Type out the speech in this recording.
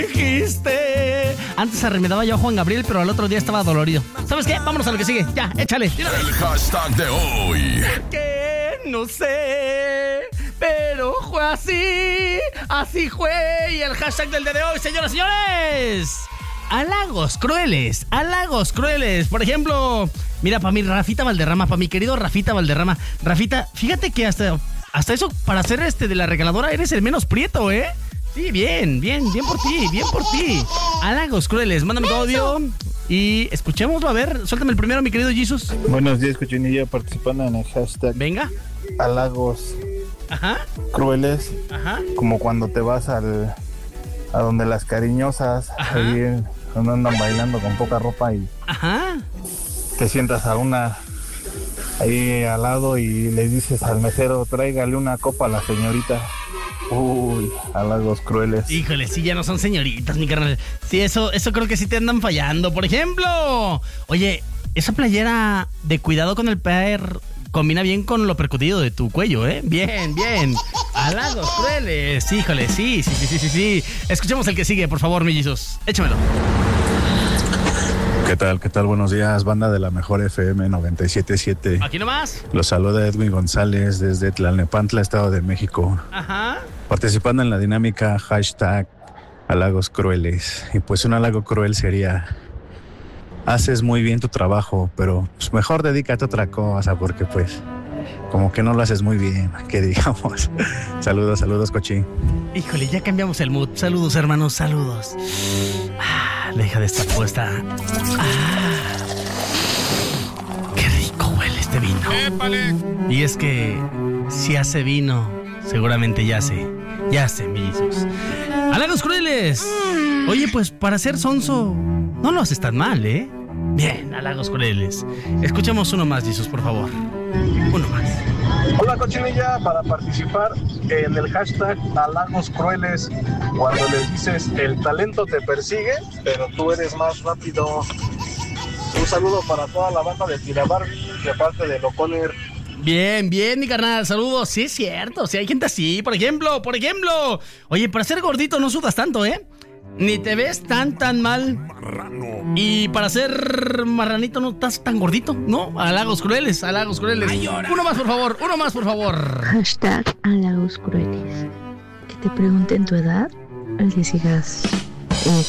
dijiste. Antes arremedaba yo a Juan Gabriel, pero al otro día estaba dolorido. ¿Sabes qué? Vámonos a lo que sigue. Ya, échale. El hashtag de hoy. Que no sé, pero fue así. Así fue. Y el hashtag del día de hoy, señoras y señores. Halagos crueles, halagos crueles. Por ejemplo, mira, para mi Rafita Valderrama, para mi querido Rafita Valderrama. Rafita, fíjate que hasta eso, para ser de la regaladora, eres el menos prieto, ¿eh? Sí, bien por ti. Halagos crueles, mándame tu audio y escuchémoslo. A ver, suéltame el primero, mi querido Jesus. Buenos días, Cochinilla, participando en el hashtag. Venga. Halagos Ajá. crueles. Ajá. Como cuando te vas a donde las cariñosas, Ajá. ahí donde andan bailando con poca ropa y Ajá. te sientas a una ahí al lado y le dices al mesero, tráigale una copa a la señorita. Uy, halagos crueles. Híjole, sí, ya no son señoritas, mi carnal. Sí, eso creo que sí te andan fallando. Por ejemplo, oye, esa playera de cuidado con el per combina bien con lo percutido de tu cuello, ¿eh? Bien. Halagos crueles. Híjole, sí. Escuchemos el que sigue, por favor, mellizos. Échamelo. ¿Qué tal? Buenos días, banda de la mejor FM 97.7. Aquí nomás. Los saluda Edwin González desde Tlalnepantla, Estado de México. Ajá. Participando en la dinámica hashtag halagos crueles. Y pues un halago cruel sería: haces muy bien tu trabajo, pero pues mejor dedícate a otra cosa, porque pues como que no lo haces muy bien, que digamos. Saludos, Cochín. Híjole, ya cambiamos el mood. Saludos, hermanos, saludos. Deja de estar puesta. Qué rico huele este vino. ¡Épale! Y es que si hace vino, seguramente ya sé, mellizos. ¡Halagos crueles! Oye, pues para ser sonso, no lo haces tan mal, ¿eh? Bien, halagos crueles. Escuchemos uno más, Jesus, por favor. Uno más. Hola, Cochinilla, para participar en el hashtag halagos crueles, cuando les dices el talento te persigue, pero tú eres más rápido. Un saludo para toda la banda de Tira Barbie, de parte de Loconer. Bien, mi carnal, saludos. Sí, es cierto, sí hay gente así. Por ejemplo. Oye, para ser gordito no sudas tanto, ¿eh? Ni te ves tan mal. Y para ser marranito no estás tan gordito, ¿no? Halagos crueles. Uno más, por favor. Hashtag halagos crueles. Que te pregunten tu edad, al que sigas